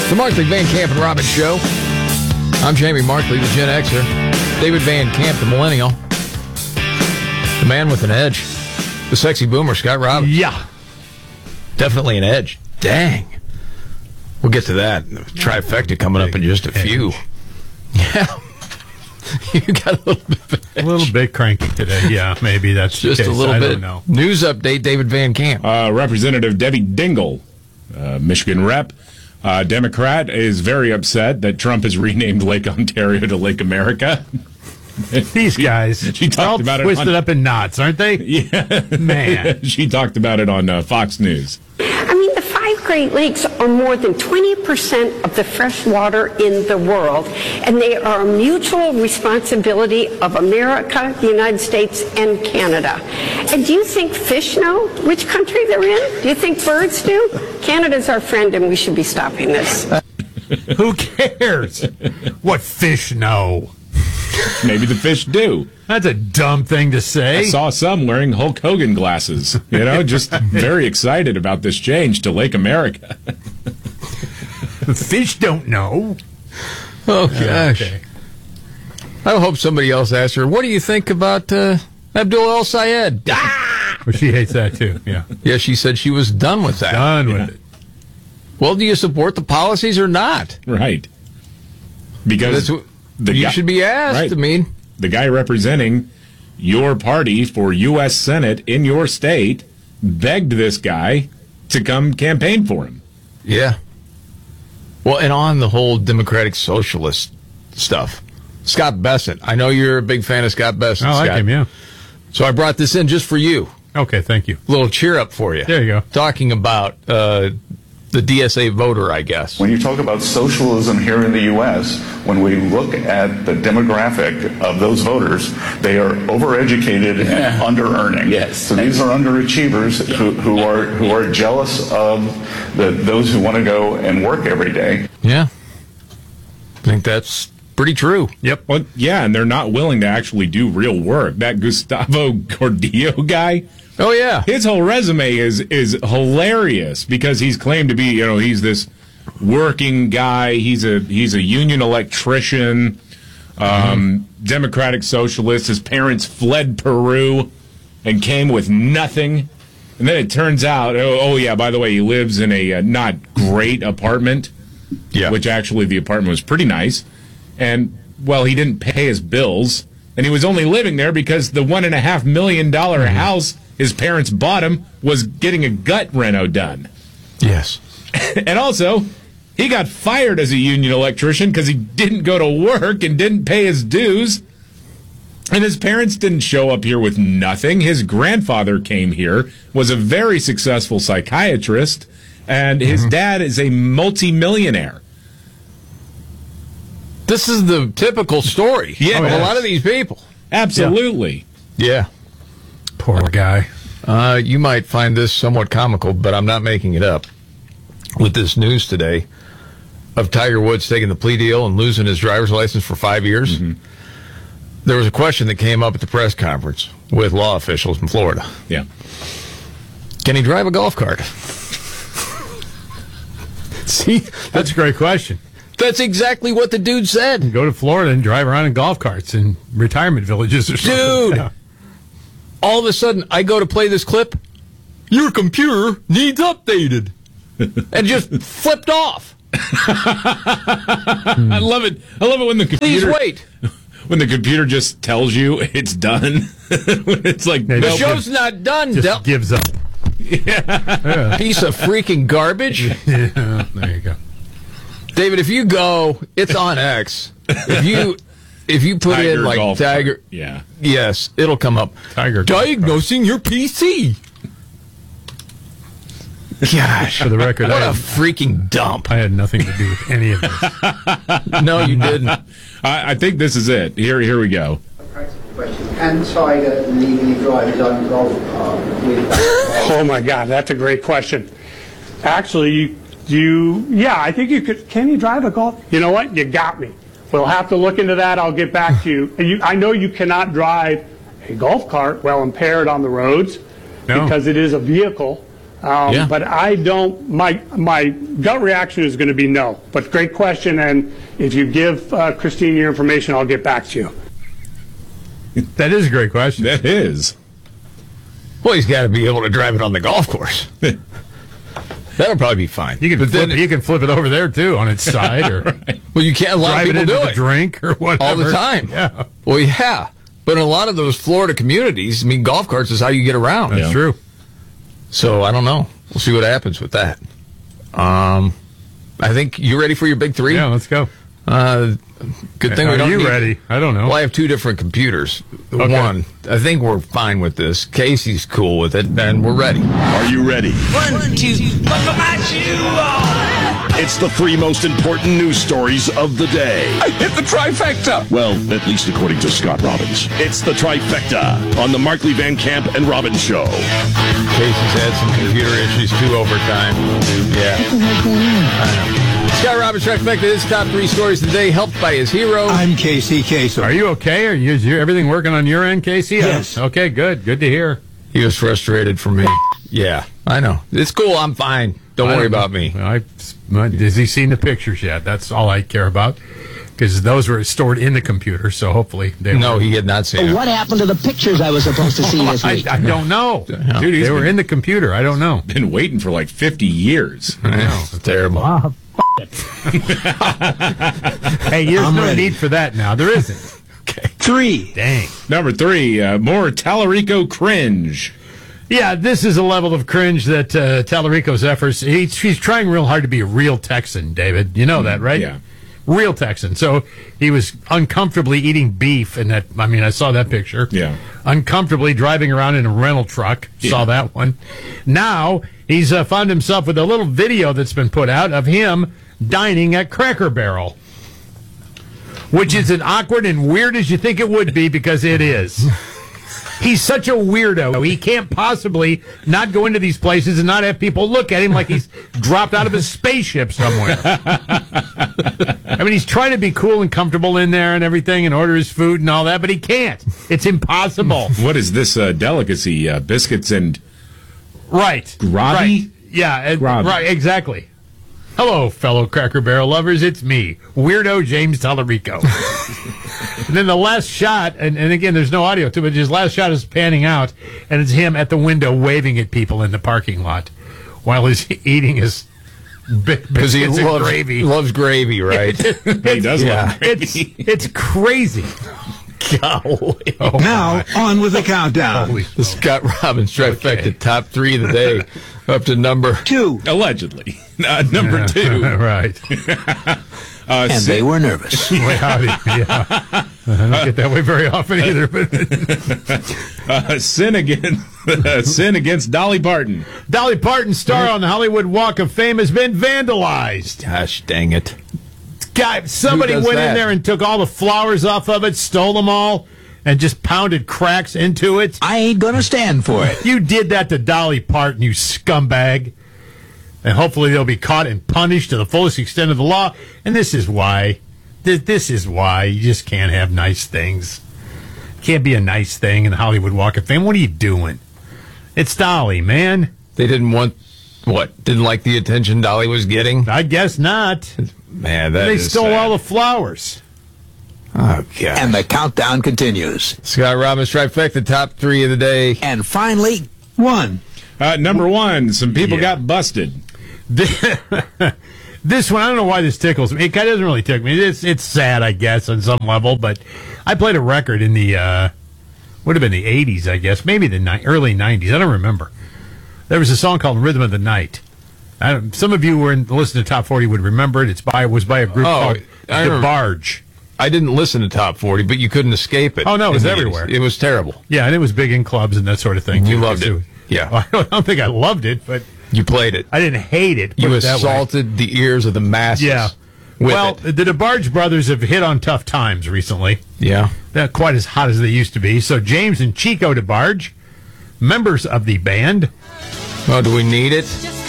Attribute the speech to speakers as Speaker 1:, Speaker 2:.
Speaker 1: The Markley, Van Camp, and Robbins Show. I'm Jamie Markley, the Gen Xer. David Van Camp, the Millennial. The man with an edge. The sexy boomer, Scott Robbins.
Speaker 2: Yeah.
Speaker 1: Definitely an edge. Dang. We'll get to that. Trifecta coming up in just a few. Yeah. You got a little bit of an edge.
Speaker 2: A little bit cranky today. Yeah, maybe that's
Speaker 1: just
Speaker 2: the case.
Speaker 1: a little
Speaker 2: I
Speaker 1: bit.
Speaker 2: Don't know.
Speaker 1: News update, David Van Camp.
Speaker 3: Representative Debbie Dingell, Michigan rep, Democrat, is very upset that Trump has renamed Lake Ontario to Lake America.
Speaker 2: These guys,
Speaker 3: she talked
Speaker 2: all
Speaker 3: about it
Speaker 2: twisted up in knots, aren't they?
Speaker 3: Yeah.
Speaker 2: Man.
Speaker 3: She talked about it on Fox News.
Speaker 4: I mean, the 5 Great Lakes are more than 20% of the fresh water in the world, and they are a mutual responsibility of America, the United States, and Canada. And do you think fish know which country they're in? Do you think birds do? Canada's our friend, and we should be stopping this.
Speaker 2: Who cares what fish know?
Speaker 3: Maybe the fish do.
Speaker 2: That's a dumb thing to say.
Speaker 3: I saw some wearing Hulk Hogan glasses, just very excited about this change to Lake America.
Speaker 2: The fish don't know.
Speaker 1: Oh, gosh.
Speaker 2: Okay.
Speaker 1: I hope somebody else asks her, what do you think about Abdul El Sayed?
Speaker 2: Well, she hates that, too. Yeah.
Speaker 1: Yeah, she said she was done with that.
Speaker 2: Done with it.
Speaker 1: Well, do you support the policies or not?
Speaker 3: Right. Because
Speaker 1: you should be asked.
Speaker 3: Right.
Speaker 1: I mean,
Speaker 3: the guy representing your party for U.S. Senate in your state begged this guy to come campaign for him.
Speaker 1: Yeah. Well, and on the whole Democratic Socialist stuff, Scott Bessent. I know you're a big fan of Scott Bessent.
Speaker 2: I like
Speaker 1: Scott.
Speaker 2: him, yeah.
Speaker 1: So I brought this in just for you.
Speaker 2: Okay, thank you.
Speaker 1: A little cheer up for you.
Speaker 2: There you go.
Speaker 1: Talking about the DSA voter, I guess.
Speaker 5: When you talk about socialism here in the U.S., when we look at the demographic of those voters, they are overeducated and under-earning.
Speaker 6: Yes.
Speaker 5: So these are underachievers who are jealous of those who want to go and work every day.
Speaker 1: Yeah. I think that's pretty true.
Speaker 3: Yep. Well, yeah, and they're not willing to actually do real work. That Gustavo Gordillo guy.
Speaker 1: Oh, yeah.
Speaker 3: His whole resume is hilarious because he's claimed to be, he's this working guy. He's a union electrician, Democratic Socialist. His parents fled Peru and came with nothing. And then it turns out, by the way, he lives in a not great apartment, which actually the apartment was pretty nice. And, well, he didn't pay his bills. And he was only living there because the $1.5 million house his parents bought him was getting a gut reno done.
Speaker 1: Yes.
Speaker 3: And also, he got fired as a union electrician because he didn't go to work and didn't pay his dues. And his parents didn't show up here with nothing. His grandfather came here, was a very successful psychiatrist, and his dad is a multimillionaire.
Speaker 1: This is the typical story of a lot of these people.
Speaker 3: Absolutely.
Speaker 1: Yeah.
Speaker 2: Poor guy.
Speaker 1: You might find this somewhat comical, but I'm not making it up. With this news today of Tiger Woods taking the plea deal and losing his driver's license for 5 years, there was a question that came up at the press conference with law officials in Florida.
Speaker 3: Yeah.
Speaker 1: Can he drive a golf cart? See?
Speaker 2: That's a great question.
Speaker 1: That's exactly what the dude said.
Speaker 2: Go to Florida and drive around in golf carts in retirement villages or something.
Speaker 1: Dude!
Speaker 2: Yeah.
Speaker 1: All of a sudden, I go to play this clip. Your computer needs updated. And just flipped off.
Speaker 3: I love it. I love it when the computer...
Speaker 1: Please wait.
Speaker 3: When the computer just tells you it's done. It's like...
Speaker 1: The show's not done.
Speaker 2: Just gives up.
Speaker 3: Yeah.
Speaker 1: Piece of freaking garbage.
Speaker 2: Yeah, there you go.
Speaker 1: David, if you go, it's on X. If you put
Speaker 3: Tiger
Speaker 1: in like
Speaker 3: golf
Speaker 1: Tiger,
Speaker 3: cart. Yeah.
Speaker 1: Yes, it'll come up.
Speaker 2: Tiger
Speaker 1: diagnosing your PC. Gosh,
Speaker 2: for the record,
Speaker 1: what a freaking dump!
Speaker 2: I had nothing to do with any of this.
Speaker 1: No, you didn't.
Speaker 3: I think this is it. Here we go.
Speaker 7: Can Tiger legally drive his own golf cart with that?
Speaker 8: Oh my God, that's a great question. Actually, I think you could. Can you drive a golf? You know what? You got me. We'll have to look into that. I'll get back to you. I know you cannot drive a golf cart while impaired on the roads because it is a vehicle.
Speaker 1: Yeah.
Speaker 8: But I don't. My gut reaction is going to be no. But great question, and if you give Christine your information, I'll get back to you.
Speaker 2: That is a great question.
Speaker 3: That is.
Speaker 1: Well, he's got to be able to drive it on the golf course. That'll probably be fine.
Speaker 2: You can flip it over there too on its side, or
Speaker 1: Well, you can't. A lot
Speaker 2: drive
Speaker 1: of
Speaker 2: it
Speaker 1: people
Speaker 2: into
Speaker 1: do
Speaker 2: the
Speaker 1: it
Speaker 2: drink or whatever
Speaker 1: all the time.
Speaker 2: Yeah,
Speaker 1: Well, yeah. But in a lot of those Florida communities, I mean, golf carts is how you get around.
Speaker 2: that's true.
Speaker 1: So I don't know. We'll see what happens with that. I think you ready for your big three?
Speaker 2: Yeah, let's go.
Speaker 1: Good thing we
Speaker 2: Are
Speaker 1: don't.
Speaker 2: you
Speaker 1: need-
Speaker 2: ready? I don't know.
Speaker 1: Well, I have two different computers.
Speaker 2: Okay.
Speaker 1: One, I think we're fine with this. Casey's cool with it, and we're ready.
Speaker 6: Are you ready?
Speaker 9: 1, 2, buckle my shoe.
Speaker 6: It's the three most important news stories of the day.
Speaker 9: I hit the trifecta.
Speaker 6: Well, at least according to Scott Robbins. It's the trifecta on the Markley Van Camp and Robbins Show.
Speaker 1: Casey's had some computer issues too over time. Yeah. I know. Scott Robbins Trifecta, his top three stories of the day, helped by his hero.
Speaker 10: I'm Casey Kasem.
Speaker 2: Are you okay? Is everything working on your end, Casey?
Speaker 10: Yes.
Speaker 2: Okay, good. Good to hear.
Speaker 1: He was frustrated for me. Yeah, I know. It's cool. I'm fine. Don't worry about me.
Speaker 2: Has he seen the pictures yet? That's all I care about. Because those were stored in the computer, so hopefully they
Speaker 1: No,
Speaker 2: were.
Speaker 1: he had not seen it.
Speaker 11: What happened to the pictures I was supposed to see this week?
Speaker 2: I don't know.
Speaker 3: Dude,
Speaker 2: They were in the computer. I don't know.
Speaker 3: Been waiting for like 50 years.
Speaker 1: I know. It's terrible.
Speaker 2: Hey, there's
Speaker 10: I'm
Speaker 2: no
Speaker 10: ready.
Speaker 2: need for that now. There isn't.
Speaker 1: Okay.
Speaker 10: 3.
Speaker 2: Dang.
Speaker 3: Number 3, more Tallarico cringe.
Speaker 2: Yeah, this is a level of cringe that Tallarico's efforts. He's trying real hard to be a real Texan, David. You know that, right?
Speaker 3: Yeah.
Speaker 2: Real Texan. So he was uncomfortably eating beef in that. I mean, I saw that picture.
Speaker 3: Yeah.
Speaker 2: Uncomfortably driving around in a rental truck. Saw that one. Now he's found himself with a little video that's been put out of him dining at Cracker Barrel, which is as awkward and weird as you think it would be, because it is. He's such a weirdo. He can't possibly not go into these places and not have people look at him like he's dropped out of a spaceship somewhere. I mean, he's trying to be cool and comfortable in there and everything and order his food and all that, but he can't. It's impossible.
Speaker 3: What is this delicacy? Biscuits and
Speaker 2: Right.
Speaker 3: Grabby?
Speaker 2: Right. Yeah,
Speaker 3: Grabby.
Speaker 2: right, exactly. Hello, fellow Cracker Barrel lovers. It's me, Weirdo James Tallarico. And then the last shot, and again, there's no audio to it, but his last shot is panning out, and it's him at the window waving at people in the parking lot while he's eating his
Speaker 1: Because he
Speaker 2: biscuits and gravy.
Speaker 1: loves gravy, right?
Speaker 3: He does love gravy.
Speaker 2: It's crazy.
Speaker 1: Golly.
Speaker 2: Oh,
Speaker 10: Now, on with the countdown.
Speaker 2: holy
Speaker 1: The Scott Robbins Trifecta top three of the day, up to number
Speaker 10: 2.
Speaker 3: Allegedly. Number 2.
Speaker 2: Right.
Speaker 10: And they were nervous.
Speaker 2: Boy, howdy. Yeah. I don't get that way very often either. But
Speaker 3: Sin against Dolly Parton.
Speaker 2: Dolly Parton, star on the Hollywood Walk of Fame, has been vandalized.
Speaker 1: Gosh dang it.
Speaker 2: Somebody
Speaker 1: Who does
Speaker 2: went
Speaker 1: that?
Speaker 2: in there and took all the flowers off of it, stole them all, and just pounded cracks into it.
Speaker 11: I ain't gonna stand for it.
Speaker 2: You did that to Dolly Parton, you scumbag. And hopefully they'll be caught and punished to the fullest extent of the law. And this is why. This is why you just can't have nice things. Can't be a nice thing in the Hollywood Walk of Fame. What are you doing? It's Dolly, man.
Speaker 1: They didn't want, what? Didn't like the attention Dolly was getting?
Speaker 2: I guess not.
Speaker 1: Man, that
Speaker 2: They
Speaker 1: is
Speaker 2: stole
Speaker 1: sad.
Speaker 2: all the flowers.
Speaker 1: Oh, God.
Speaker 11: And the countdown continues.
Speaker 1: Scott Robbins Trifecta top three of the day.
Speaker 11: And finally,
Speaker 10: 1.
Speaker 3: Number 1, some people got busted.
Speaker 2: This one, I don't know why this tickles me. It kind of doesn't really tickle me. It's sad, I guess, on some level. But I played a record in the would have been the 80s, I guess, maybe the early 90s. I don't remember. There was a song called "Rhythm of the Night." Some of you who listening to Top 40 would remember it. It was by a group called The Barge.
Speaker 1: I didn't listen to Top 40, but you couldn't escape it.
Speaker 2: Oh, no, it was
Speaker 1: in the
Speaker 2: everywhere.
Speaker 1: 80s. It was terrible.
Speaker 2: Yeah, and it was big in clubs and that sort of thing.
Speaker 1: You
Speaker 2: too.
Speaker 1: loved it. Yeah.
Speaker 2: I don't think I loved it, but
Speaker 1: You played it.
Speaker 2: I didn't hate it.
Speaker 1: You
Speaker 2: put it that way.
Speaker 1: assaulted the ears of the masses.
Speaker 2: Yeah.
Speaker 1: with
Speaker 2: Well,
Speaker 1: it.
Speaker 2: the DeBarge brothers have hit on tough times recently.
Speaker 1: Yeah.
Speaker 2: They're not quite as hot as they used to be. So James and Chico DeBarge, members of the band.
Speaker 1: Oh, do we need it?